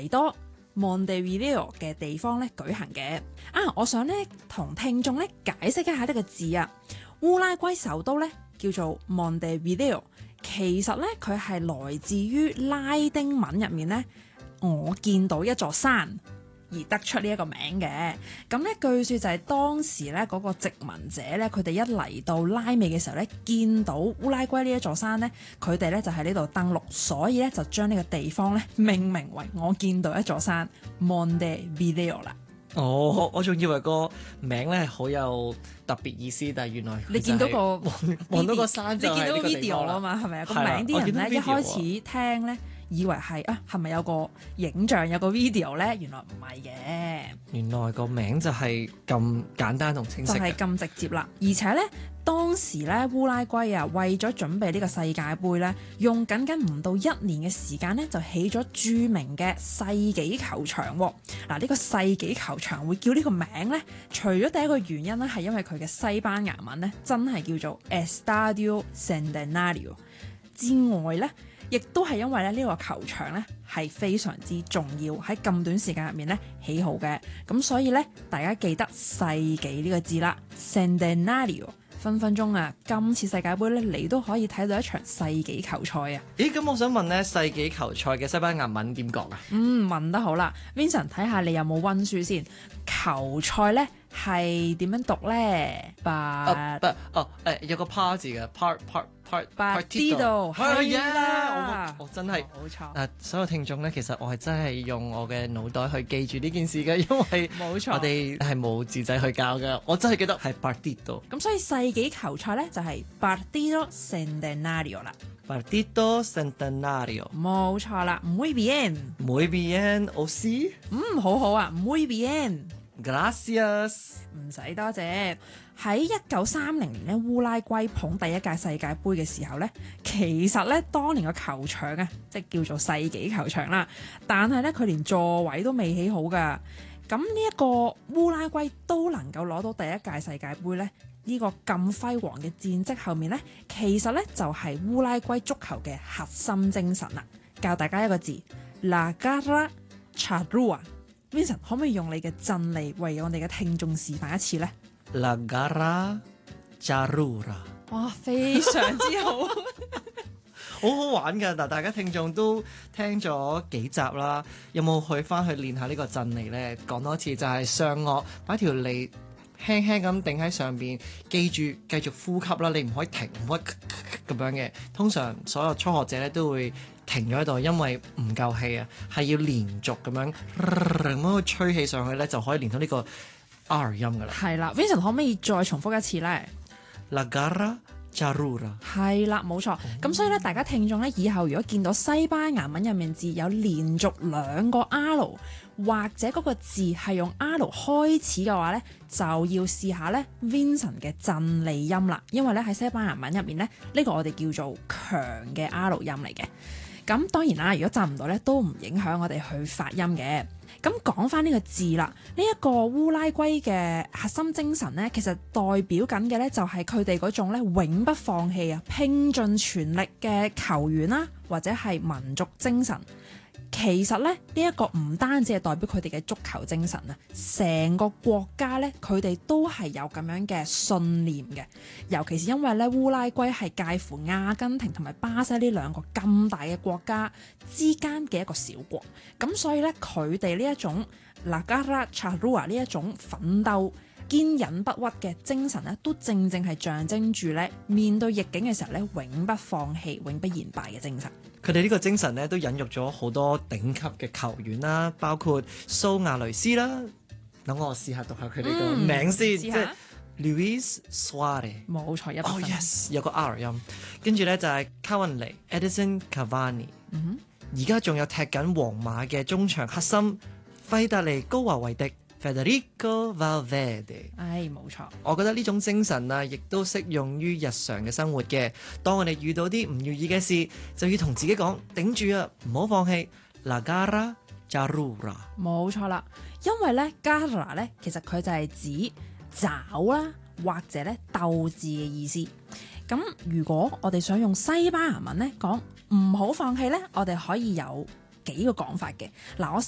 維多 Montevideo 嘅地方咧舉行嘅。我想咧同聽眾咧解釋一下呢個字啊。烏拉圭首都咧叫做 Montevideo， 其實咧佢係來自於拉丁文入面咧，我見到一座山而得出呢一個名嘅。咁咧據說就係當時咧嗰個殖民者咧，佢哋一嚟到拉美嘅時候咧，見到烏拉圭呢一座山咧，佢哋咧就喺呢度登陸，所以咧就將呢個地方咧命名為我見到一座山 Montevideo 啦。 我仲以為個名咧係好有特別意思，但係原來你見到個望到個山就係呢個地方啦。 你見到 video 啊嘛，係咪啊？個名啲人咧一開始聽咧，以為係係咪有個影像有個 video 咧？原來唔係嘅， 原來個名就係咁簡單同清晰， 就係咁直接啦。而且咧，當時咧烏拉圭啊，為咗準備呢個世界盃咧，用僅唔到1年嘅時間咧，就起咗著名嘅世紀球場喎。呢個世紀球場會叫呢個名咧，除咗第一個原因咧，係因為佢嘅西班牙文咧，真係叫做 Estadio Centenario 之外咧，亦都係因為咧呢個球場咧係非常之重要，喺咁短時間入面咧起好嘅，咁所以咧大家記得世紀呢個字啦 ，Centenario。分分鐘啊！今次世界盃咧，你都可以睇到一場世紀球賽啊！ 咦，咁我想問咧，世紀球賽嘅西班牙文點講啊？ 問得好啦 ，Vincent 睇下你有冇溫書先。球賽咧係點樣讀咧？ 有個 part 字嘅 partido 係啦，我真係冇錯。 所有聽眾咧，其實我係真係用我嘅腦袋去記住呢件事嘅，因為冇錯， 我哋係冇字仔去教嘅，我真係記得係 partido。 咁所以世紀球賽咧就係 partido centenario 啦。 partido centenario 冇錯啦 ，muy bien，muy bien，我知。 好好啊 ，muy bien。Gracias， 唔使多謝。喺1930年咧，烏拉圭捧第一屆世界盃嘅時候咧，其實咧當年個球場啊，即係叫做世紀球場啦，但係咧佢連座位都未起好噶。咁呢一個烏拉圭都能夠攞到第一屆世界盃咧，呢個咁輝煌嘅戰績後面咧，其實咧就係烏拉圭足球嘅核心精神啦。教大家一個字 La Garra Charrúa。Vincent 可唔可以用你嘅震利為我哋嘅聽眾示範一次呢？ La Garra Charrúa。 哇，非常之好， 好好玩㗎！嗱，大家聽眾都聽咗幾集啦，有冇翻去練下呢個震利呢？講多次就係上顎擺條脷輕輕咁頂喺上邊，記住繼續呼吸啦，你唔可以停，唔可以咁樣嘅。通常所有初學者咧都會停咗喺度，因為唔夠氣啊，係要連續咁樣咁去吹氣上去咧，就可以練到呢個 R 音噶啦。 係啦 ，Vincent 可唔可以再重複一次咧？ La Garra Charrúa。係啦，冇錯。咁所以咧，大家聽眾咧，以後如果見到西班牙文入面字有連續2個 R， 或者嗰個字係用 R 開始嘅話咧，就要試下咧 Vincent 嘅震利音啦。因為咧喺西班牙文入面咧，呢個我哋叫做強嘅 R 音嚟嘅。咁當然啦，如果震唔到咧，都唔影響我哋去發音嘅。咁講翻呢個字啦，呢一個烏拉圭嘅核心精神咧，其實代表緊嘅咧就係佢哋嗰種咧永不放棄啊、拼盡全力嘅球員啦，或者係民族精神。其實咧呢一個唔單止係代表佢哋嘅足球精神啊，成個國家咧佢哋都係有咁樣嘅信念嘅。尤其是因為咧烏拉圭係介乎阿根廷同埋巴西呢2個咁大嘅國家之間嘅一個小國，咁所以咧佢哋呢一種 La Garra Charrúa 呢一種奮鬥堅忍不屈嘅精神咧，都正係象徵住咧面對逆境嘅時候咧永不放棄、永不言敗嘅精神。 佢哋呢個精神咧都引入咗好多頂級嘅球員啦，包括蘇亞雷斯啦。等我試下讀下佢哋個名先，即係 Luis Suarez。 冇錯，100分。 yes， 有個 R 音。跟住咧就係卡雲尼 Edison Cavani。而家仲有踢緊皇馬嘅中場核心費達尼高華維迪。Federico Valverde， 冇錯。 我覺得呢種精神啊，亦都適用於日常嘅生活嘅。當我哋遇到啲唔如意嘅事，就要同自己講頂住啊，唔好放棄。La Garra Charrúa。 冇錯啦，因為咧 Garra 咧，其實佢就係指爪啦，或者咧鬥志嘅意思。咁如果我哋想用西班牙文咧講唔好放棄咧，我哋可以有幾個講法嘅。嗱，我